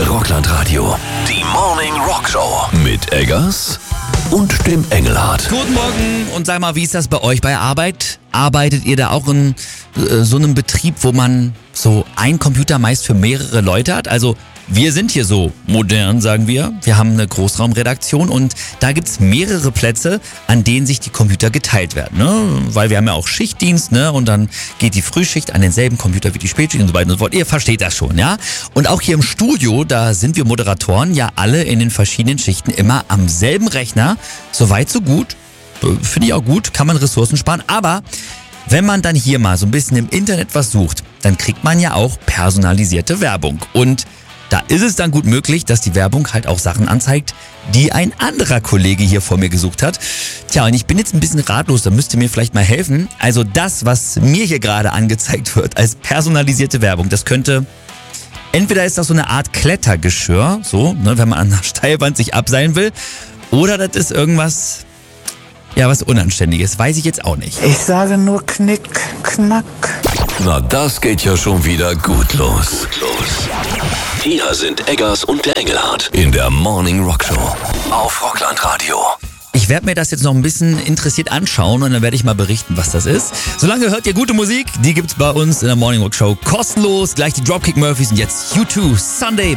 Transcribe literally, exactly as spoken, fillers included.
Rockland Radio. Die Morning Rock Show. Mit Eggers und dem Engelhardt. Guten Morgen und sag mal, wie ist das bei euch bei Arbeit? Arbeitet ihr da auch in äh, so einem Betrieb, wo man so einen Computer meist für mehrere Leute hat? Also wir sind hier so modern, sagen wir. Wir haben eine Großraumredaktion und da gibt's mehrere Plätze, an denen sich die Computer geteilt werden. Ne? Weil wir haben ja auch Schichtdienst, ne? Und dann geht die Frühschicht an denselben Computer wie die Spätschicht und so weiter und so fort. Ihr versteht das schon, ja? Und auch hier im Studio, da sind wir Moderatoren ja alle in den verschiedenen Schichten immer am selben Rechner. So weit, so gut. Finde ich auch gut, kann man Ressourcen sparen. Aber wenn man dann hier mal so ein bisschen im Internet was sucht, dann kriegt man ja auch personalisierte Werbung. Und da ist es dann gut möglich, dass die Werbung halt auch Sachen anzeigt, die ein anderer Kollege hier vor mir gesucht hat. Tja, und ich bin jetzt ein bisschen ratlos, da müsst ihr mir vielleicht mal helfen. Also das, was mir hier gerade angezeigt wird als personalisierte Werbung, das könnte... Entweder ist das so eine Art Klettergeschirr, so, ne, wenn man an einer Steilwand sich abseilen will, oder das ist irgendwas... Ja, was Unanständiges, weiß ich jetzt auch nicht. Ich sage nur Knick, Knack. Na, das geht ja schon wieder gut los. Gut los. Hier sind Eggers und der Engelhardt in der Morning Rock Show auf Rockland Radio. Ich werde mir das jetzt noch ein bisschen interessiert anschauen und dann werde ich mal berichten, was das ist. Solange hört ihr gute Musik, die gibt's bei uns in der Morning Rock Show kostenlos. Gleich die Dropkick Murphys und jetzt U zwei, Sunday.